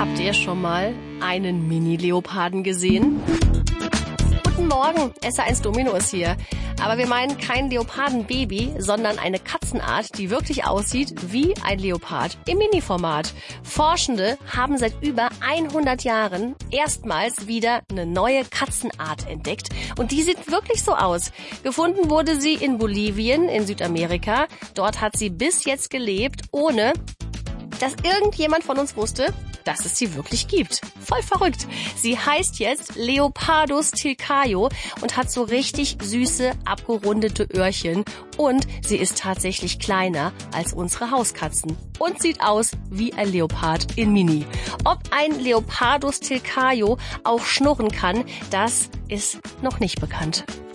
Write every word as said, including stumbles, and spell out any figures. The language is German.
Habt ihr schon mal einen Mini-Leoparden gesehen? Guten Morgen, S eins Domino ist hier. Aber wir meinen kein Leopardenbaby, sondern eine Katzenart, die wirklich aussieht wie ein Leopard im Mini-Format. Forschende haben seit über hundert Jahren erstmals wieder eine neue Katzenart entdeckt. Und die sieht wirklich so aus. Gefunden wurde sie in Bolivien in Südamerika. Dort hat sie bis jetzt gelebt, ohne dass irgendjemand von uns wusste, dass es sie wirklich gibt. Voll verrückt. Sie heißt jetzt Leopardus tilcaio und hat so richtig süße, abgerundete Öhrchen. Und sie ist tatsächlich kleiner als unsere Hauskatzen. Und sieht aus wie ein Leopard in Mini. Ob ein Leopardus tilcaio auch schnurren kann, das ist noch nicht bekannt.